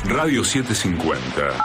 Radio 750.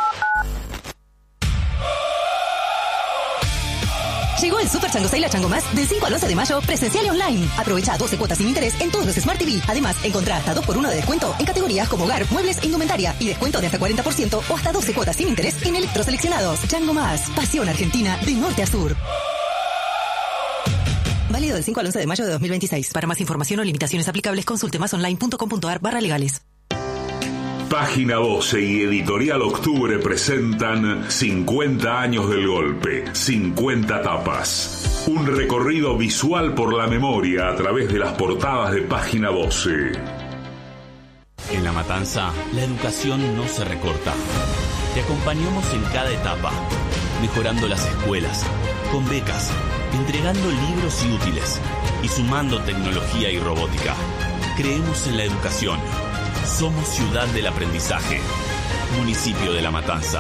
Llegó el Super Chango Sale a Chango Más del 5 al 11 de mayo, presencial y online. Aprovecha 12 cuotas sin interés en todos los Smart TV. Además, encontrá hasta 2x1 de descuento en categorías como hogar, muebles e indumentaria. Y descuento de hasta 40% o hasta 12 cuotas sin interés en electroseleccionados. Chango Más, pasión argentina de norte a sur. Válido del 5 al 11 de mayo de 2026. Para más información o limitaciones aplicables, consulte másonline.com.ar/legales. Página 12 y Editorial Octubre presentan 50 años del golpe, 50 tapas. Un recorrido visual por la memoria a través de las portadas de Página 12. En La Matanza, la educación no se recorta. Te acompañamos en cada etapa, mejorando las escuelas, con becas, entregando libros y útiles y sumando tecnología y robótica. Creemos en la educación. Somos Ciudad del Aprendizaje, municipio de La Matanza.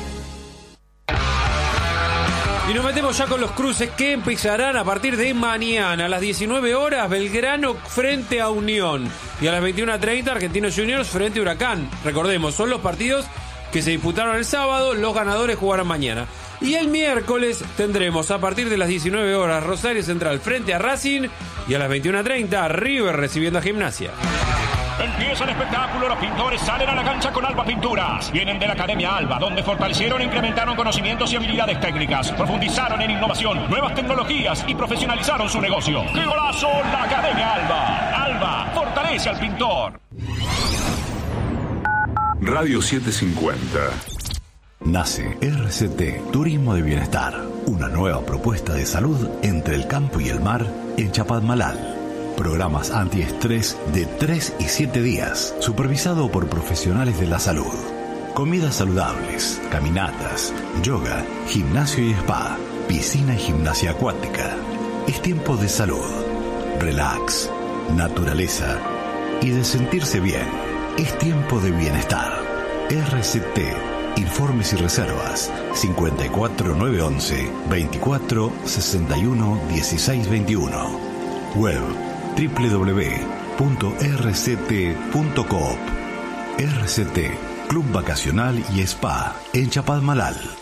Y nos metemos ya con los cruces que empezarán a partir de mañana. A las 19 horas, Belgrano frente a Unión. Y a las 21:30, Argentinos Juniors frente a Huracán. Recordemos, son los partidos que se disputaron el sábado, los ganadores jugarán mañana. Y el miércoles tendremos a partir de las 19 horas Rosario Central frente a Racing. Y a las 21:30, River recibiendo a Gimnasia. Empieza el espectáculo, los pintores salen a la cancha con Alba Pinturas. Vienen de la Academia Alba, donde fortalecieron e incrementaron conocimientos y habilidades técnicas. Profundizaron en innovación, nuevas tecnologías y profesionalizaron su negocio. ¡Qué golazo! La Academia Alba. Alba, fortalece al pintor. Radio 750. Nace RCT Turismo de Bienestar, una nueva propuesta de salud entre el campo y el mar en Chapadmalal. Programas antiestrés de 3 y 7 días, supervisado por profesionales de la salud. Comidas saludables, caminatas, yoga, gimnasio y spa, piscina y gimnasia acuática. Es tiempo de salud, relax, naturaleza y de sentirse bien. Es tiempo de bienestar. RCT. Informes y reservas 54911 24 61 16 21. Web www.rct.coop. RCT, Club Vacacional y Spa en Chapadmalal.